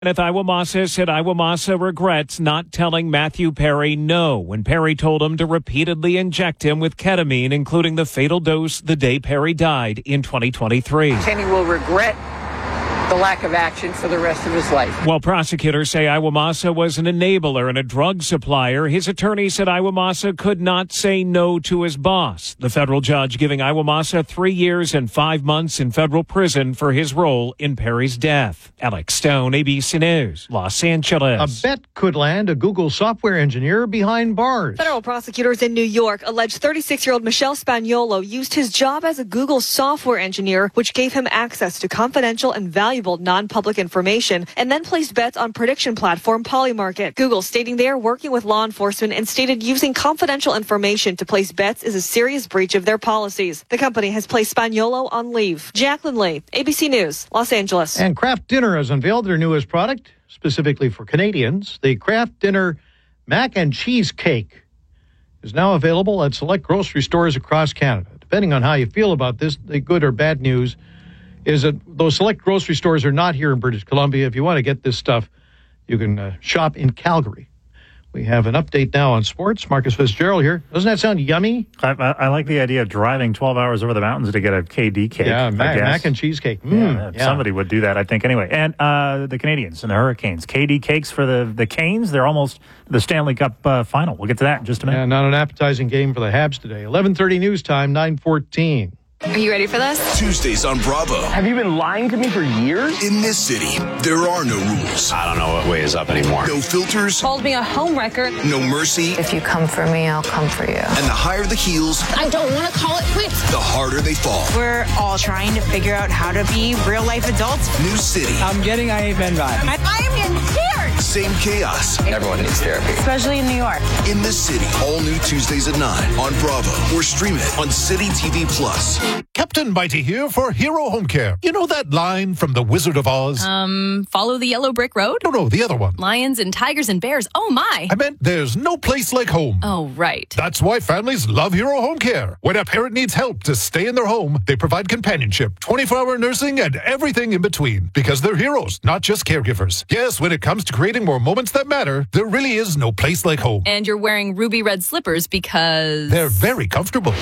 Kenneth Iwamasa said Iwamasa regrets not telling Matthew Perry no when Perry told him to repeatedly inject him with ketamine, including the fatal dose the day Perry died in 2023. Kenny will regret the lack of action for the rest of his life. While prosecutors say Iwamasa was an enabler and a drug supplier, his attorney said Iwamasa could not say no to his boss. The federal judge giving Iwamasa 3 years and 5 months in federal prison for his role in Perry's death. Alex Stone, ABC News, Los Angeles. A bet could land a Google software engineer behind bars. Federal prosecutors in New York allege 36-year-old Michelle Spagnuolo used his job as a Google software engineer, which gave him access to confidential and valuable non-public information, and then placed bets on prediction platform Polymarket. Google stating they are working with law enforcement and stated using confidential information to place bets is a serious breach of their policies. The company has placed Spagnuolo on leave. Jacqueline Lee, ABC News, Los Angeles. And Kraft Dinner has unveiled their newest product, specifically for Canadians. The Kraft Dinner Mac and Cheese Cake is now available at select grocery stores across Canada. Depending on how you feel about this, the good or bad news is that those select grocery stores are not here in British Columbia. If you want to get this stuff, you can shop in Calgary. We have an update now on sports. Marcus Fitzgerald here. Doesn't that sound yummy? I like the idea of driving 12 hours over the mountains to get a KD cake. Yeah, mac and cheese cake. Somebody would do that, I think, anyway. And the Canadians and the Hurricanes. KD cakes for the Canes. They're almost the Stanley Cup final. We'll get to that in just a minute. Yeah, not an appetizing game for the Habs today. 11:30 news time, 9:14. Are you ready for this? Tuesdays on Bravo. Have you been lying to me for years? In this city, there are no rules. I don't know what way is up anymore. No filters. Called me a homewrecker. No mercy. If you come for me, I'll come for you. And the higher the heels, I don't want to call it quits. the harder they fall. We're all trying to figure out how to be real life adults. New city. I'm getting IAFN vibe. I am getting scared. Same chaos. Everyone needs therapy. Especially in New York. In this city, all new Tuesdays at 9 on Bravo. Or stream it on City TV Plus. Captain Mighty here for Hero Home Care. You know that line from The Wizard of Oz? Follow the yellow brick road? No, the other one. Lions and tigers and bears. Oh, my. I meant there's no place like home. Oh, right. That's why families love Hero Home Care. When a parent needs help to stay in their home, they provide companionship, 24-hour nursing, and everything in between. Because they're heroes, not just caregivers. Yes, when it comes to creating more moments that matter, there really is no place like home. And you're wearing ruby red slippers because... They're very comfortable.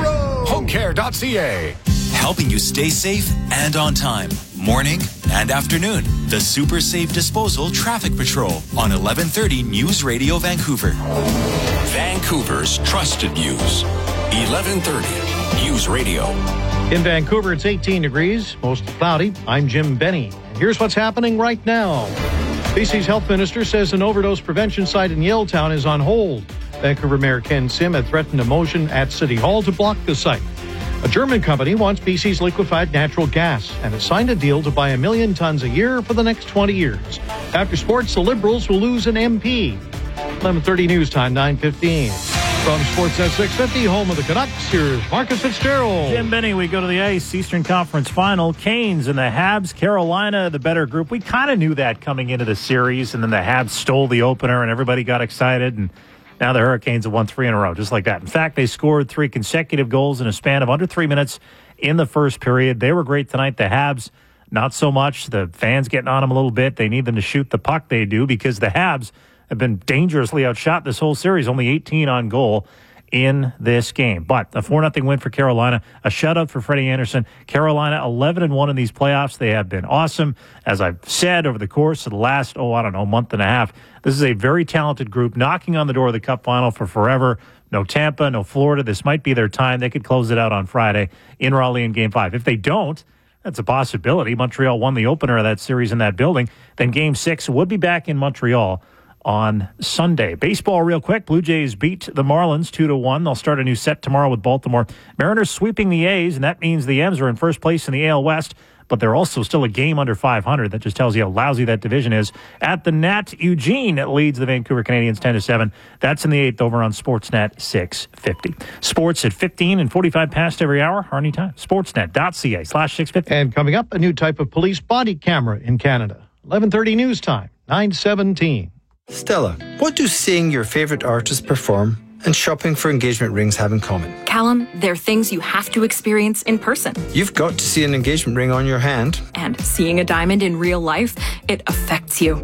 HeroHomeCare.ca. Helping you stay safe and on time. Morning and afternoon. The Super Safe Disposal Traffic Patrol on 1130 News Radio Vancouver. Vancouver's trusted news. 1130 News Radio. In Vancouver, it's 18 degrees, mostly cloudy. I'm Jim Benny. And here's what's happening right now. BC's health minister says an overdose prevention site in Yaletown is on hold. Vancouver Mayor Ken Sim had threatened a motion at City Hall to block the site. A German company wants BC's liquefied natural gas and has signed a deal to buy 1 million tons a year for the next 20 years. After sports, the Liberals will lose an MP. 11:30 news time, 9:15. From Sportsnet 650, home of the Canucks, here's Marcus Fitzgerald. Jim Benny, we go to the ice. Eastern Conference Final. Canes and the Habs. Carolina, the better group. We kind of knew that coming into the series, and then the Habs stole the opener, and everybody got excited, and now the Hurricanes have won 3 in a row, just like that. In fact, they scored 3 consecutive goals in a span of under 3 minutes in the first period. They were great tonight. The Habs, not so much. The fans getting on them a little bit. They need them to shoot the puck. They do, because the Habs have been dangerously outshot this whole series. Only 18 on goal in this game. But a 4-0 win for Carolina, a shutout for Freddie Anderson. Carolina 11-1 in these playoffs. They have been awesome. As I've said over the course of the last, month and a half, this is a very talented group knocking on the door of the Cup final for forever. No Tampa, no Florida. This might be their time. They could close it out on Friday in Raleigh in Game 5. If they don't, that's a possibility. Montreal won the opener of that series in that building. Then Game 6 would be back in Montreal on Sunday. Baseball real quick. Blue Jays beat the Marlins 2-1. They'll start a new set tomorrow with Baltimore. Mariners sweeping the A's, and that means the M's are in first place in the AL West, but they're also still a game under 500. That just tells you how lousy that division is. At the Nat, Eugene leads the Vancouver Canadians 10-7. That's in the 8th over on Sportsnet 650. Sports at 15 and 45 past every hour, or anytime. Sportsnet.ca/650. And coming up, a new type of police body camera in Canada. 11:30 news time, 9:17. Stella, what do seeing your favorite artist perform and shopping for engagement rings have in common? Callum, they're things you have to experience in person. You've got to see an engagement ring on your hand. And seeing a diamond in real life, it affects you.